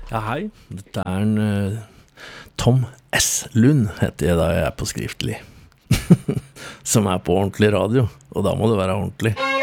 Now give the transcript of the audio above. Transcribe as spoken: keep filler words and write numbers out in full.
Ja, hei. Dette er en eh, Tom S. Lund, heter jeg da jeg er på skriftlig. Som er på ordentlig radio, og da må det være ordentlig.